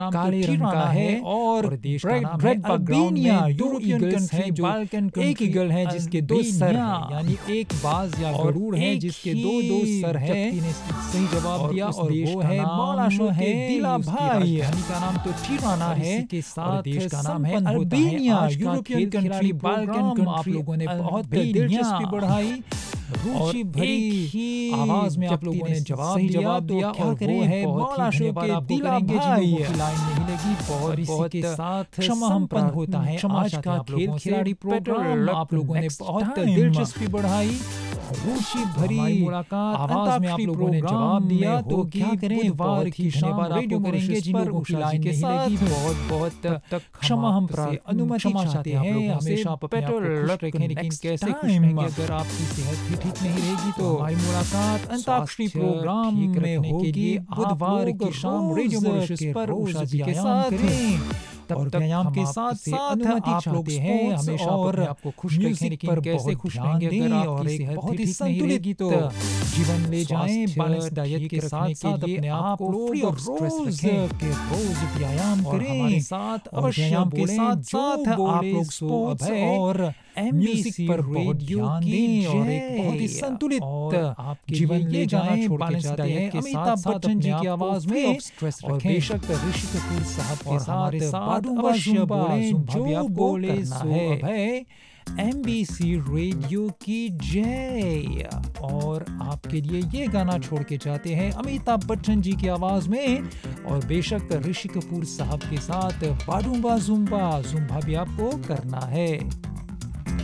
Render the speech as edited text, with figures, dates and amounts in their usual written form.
नाम काले तो रंग का टिराना है और देश का ब्राइट नाम है रेड बैकग्राउंड अल्बेनिया। में दो यूरोपियन ईगल्स हैं जो बाल्कन एक ईगल है जिसके दो सर हैं, यानी एक बाज या और गरुड़ है एक जिसके ही दो सर है। व्यक्ति ने सही जवाब और दिया उस और देश वो का है नाम बालाशो के है दिला उसकी भाई। राजधानी का नाम तो टिराना और है। इसी के और साथ देश का नाम है संपन्न होता है अल्बेनिया। आज का यूरोपियन खेल खिलाड़ी कंट्री बाल्कन प्रोग्राम। आप लोगों ने बहुत अल्बेनिया। दिलचस्पी बढ़ाई, और रुचि भरी एक ही आवाज में आप लोगों ने सही जवाब दिया तो और क्या वो करें, है बहुत ही बालाशो धन्यवाद के आपको दिला करेंगे भाई। जिनको की लाइन नहीं लगी। और इसी बहुत के साथ क्षमा हम संपन्न होता है क्षमा आज चाहते का हैं आप खेल लोगों से। खिलाड़ी प्रोग्राम। आप लोगों ने next बहुत time। दिलचस्पी बढ़ाई, रुचि भरी हमारी मुलाकात आवाज में आप लोगों ने जवाब दिया। तो क्या करें, बुधवार बहुत ही की शाम धन्यवाद रेडियो आपको करेंगे मॉरिशस जिन पर लोगों की उषा जी लाइन के नहीं साथ। लगी। बहुत बहुत तब तक क्षमा हम आपसे अनुमति क्षमा चाहते हैं आप लोगों से। हमेशा आप अपने आप को Better खुश luck रखें, लेकिन next कैसे खुश time। रहेंगे अगर आपकी सेहत ही ठीक नहीं रहेगी तो हमारी मुलाकात अंताक्षरी स्वास्थ्य प्रोग्राम ठीक में रखने के होगी लिए बुधवार आप की लोग शाम रेडियो रोज मॉरिशस के पर रोज उषा जी के व्यायाम साथ करें। तब और तक व्यायाम हम के आपसे साथ साथ अनुमति आप लोग चाहते हैं, स्पोर्ट्स हमेशा आप और अपने आप को खुश रखें, म्यूजिक लेकिन पर कैसे बहुत खुश ध्यान रहेंगे अगर दें आपकी और एक सेहत बहुत ही ही ठीक नहीं संतुलित रहेगी तो जीवन ले जाएं। स्वास्थ्य बैलेंस डाइट ठीक के रखने साथ के साथ लिए अपने आप आप को लोग फ्री ऑफ स्ट्रेस रोज रखें के रोज व्यायाम और करें। हमारे साथ और अवश्य व्यायाम के बोलें, साथ जो साथ आप बोले लोग सो स्पोर्ट्स अभय। और म्यूजिक MBC पर बहुत रेडियो ध्यान की दें और एक बहुत ही जय। संतुलित और आपके जीवन लिए ले ये गाना जाएं। छोड़ के बैलेंस जाते डाइट हैं के अमिताभ साथ साथ बच्चन जी अपने की आप को आवाज free में। of stress और रखें। बेशक ऋषि कपूर साहब के और हमारे साथ साथ बाडूंबा अवश्य जुम्बा बोलें, जुम्बा भी जो आपको बोले करना सो है। अभय। MBC रेडियो की जय। और आपके लिए ये गाना छोड़ के जाते हैं अमिताभ बच्चन जी की आवाज में और बेशक ऋषि कपूर साहब के साथ बाडूंबा जुम्बा जुम्बा भी आपको करना है।